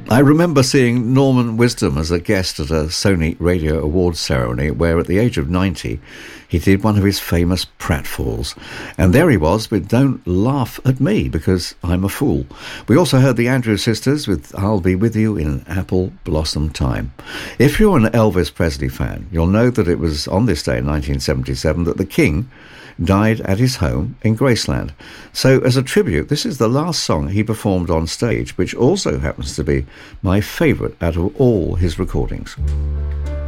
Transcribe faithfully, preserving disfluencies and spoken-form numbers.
I remember seeing Norman Wisdom as a guest at a Sony Radio Awards ceremony where at the age of ninety he did one of his famous pratfalls. And there he was with Don't Laugh at Me because I'm a Fool. We also heard the Andrews Sisters with I'll Be With You in Apple Blossom Time. If you're an Elvis Presley fan, you'll know that it was on this day in nineteen seventy-seven that the King died at his home in Graceland. So as a tribute, this is the last song he performed on stage, which also happens to be my favourite out of all his recordings.